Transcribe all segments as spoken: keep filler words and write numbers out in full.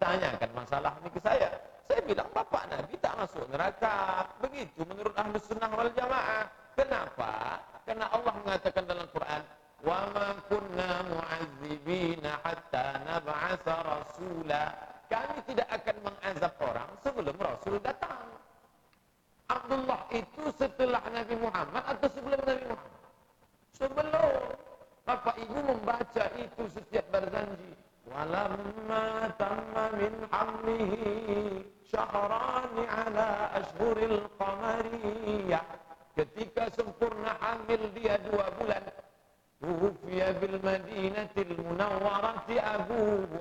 ditanyakan masalah ini ke saya. Saya bilang, bapak Nabi tak masuk neraka. Begitu menurut Ahlus Sunnah wal Jamaah. Kenapa? Karena Allah mengatakan dalam Quran, wa ma kunna mu'adzibina hatta nab'atsa rasula. Kami tidak akan mengazab orang sebelum Rasul datang. Abdullah itu setelah Nabi Muhammad atau sebelum Nabi Muhammad? Sebelum. Bapak Ibu membaca itu setiap berjanji. Walamma tamma min hamlihi syahrani ala ashhuril qamariyah. Ketika sempurna hamil dia dua bulan, tufiya bil madinatil munawwarati abuhu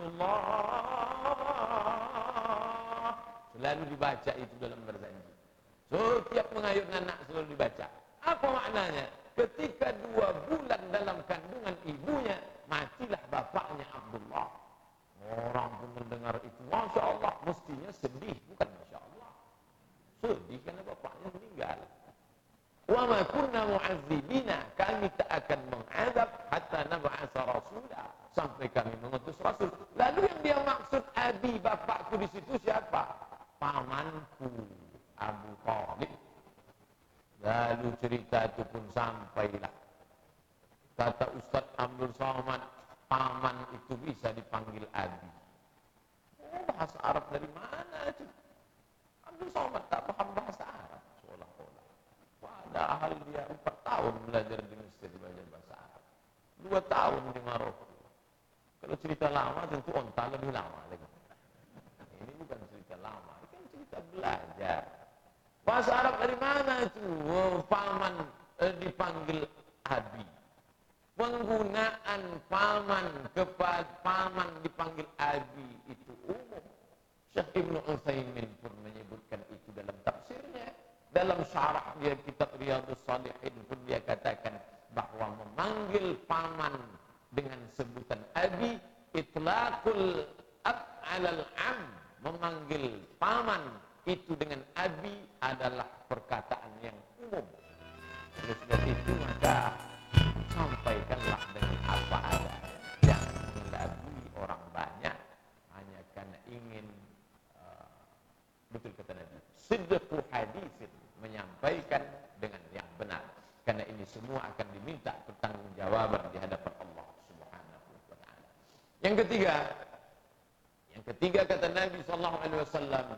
Abdullah. Selalu dibaca itu dalam berjanji. Setiap mengayun anak selalu dibaca. Apa maknanya? Ketika dua bulan dalam kandungan ibunya, matilah bapaknya Abdullah. Orang pun mendengar itu, Masya Allah, mestinya sedih, bukan Masya Allah. Sedih karena bapaknya meninggal. Wa ma kunna mu'adzibina, kami tak akan mengazab hatta nab'atsa rasula, sampai kami mengutus rasul. Lalu yang dia maksud abi, bapakku di situ siapa? Pamanku Abu Thalib. Lalu cerita itu pun sampailah. Kata Ustaz Abdul Somad, paman itu bisa dipanggil abi. Oh, bahasa Arab dari mana itu? Abdul Somad tak paham bahasa Arab seolah-olah. Padahal dia empat tahun belajar di Mesir, belajar bahasa Arab. Dua tahun di Maroko. Kalau cerita lama tentu onta lebih lama lagi. Ini bukan cerita lama, ini kan cerita belajar. Bahasa Arab dari mana itu? Oh, paman eh, dipanggil abi. Penggunaan paman kepada paman dipanggil abi itu umum. Syekh Ibnu Utsaimin pun menyebutkan itu dalam tafsirnya. Dalam syarah dia kitab Riyadhus Shalihin pun dia katakan bahwa memanggil paman dengan sebutan abi itlaqul ab 'alal 'am, memanggil paman itu dengan abi adalah perkataan yang umum. Oleh sebab itu maka sampaikanlah dengan apa adanya. Jangan mengelabui orang banyak hanya karena ingin uh, betul kata Nabi, sidqu hadisin, menyampaikan dengan yang benar. Karena ini semua akan diminta pertanggungjawaban di hadapan Allah Subhanahu wa taala. Yang ketiga, yang ketiga kata Nabi sallallahu alaihi wasallam,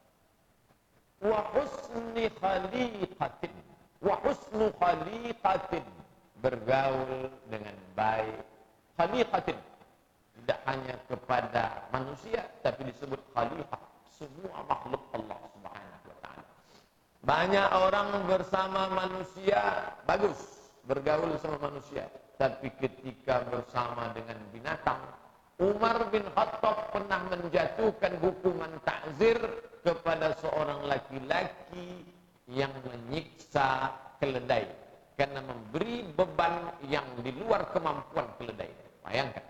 wa husni khaliqatin, wa husnu khaliqatin, bergaul dengan baik. Khaliqatin tidak hanya kepada manusia, tapi disebut khaliqah, semua makhluk Allah Subhanahu wa taala. Banyak orang bersama manusia bagus, bergaul sama manusia, tapi ketika bersama dengan binatang, Umar bin Khattab pernah menjatuhkan hukuman ta'zir kepada seorang laki-laki yang menyiksa keledai karena memberi beban yang di luar kemampuan keledai. Bayangkan.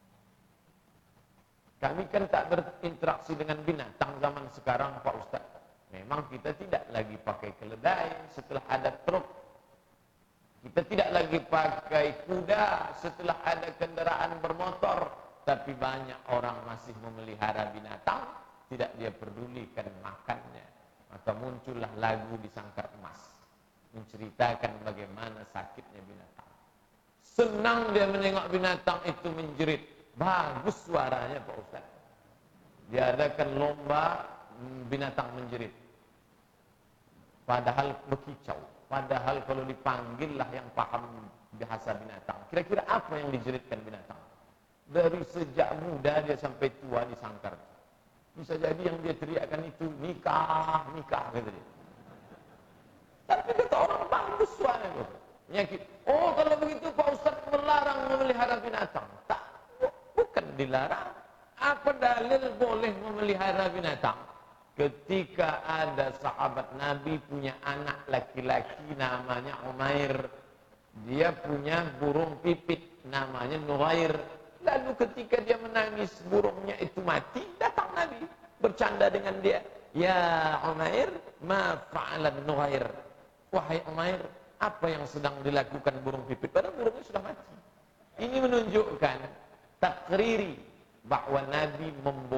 Kami kan tak berinteraksi dengan binatang zaman sekarang, Pak Ustaz. Memang kita tidak lagi pakai keledai setelah ada truk. Kita tidak lagi pakai kuda setelah ada kendaraan bermotor. Tapi banyak orang masih memelihara binatang, tidak dia pedulikan makannya. Maka muncullah lagu di Sangkar Emas, menceritakan bagaimana sakitnya binatang. Senang dia menengok binatang itu menjerit. Bagus suaranya Pak Ustaz. Diadakan lomba binatang menjerit. Padahal berkicau. Padahal kalau dipanggil lah yang paham bahasa binatang. Kira-kira apa yang dijeritkan binatang? Dari sejak muda dia sampai tua disangkar. Bisa jadi yang dia teriakkan itu nikah, nikah gitu dia. Tapi kata orang bagus suaranya. Nyakit. Oh kalau begitu Pak Ustaz melarang memelihara binatang. Tak, bukan dilarang. Apa dalil boleh memelihara binatang? Ketika ada sahabat Nabi punya anak laki-laki namanya Umair. Dia punya burung pipit namanya Nuhair. Lalu ketika dia menangis burungnya itu mati, datang Nabi bercanda dengan dia. Ya Umair, ma fa'alan Nuhair. Wahai Umair, apa yang sedang dilakukan burung pipit? Padahal burungnya sudah mati. Ini menunjukkan takriri bahwa Nabi membolehkan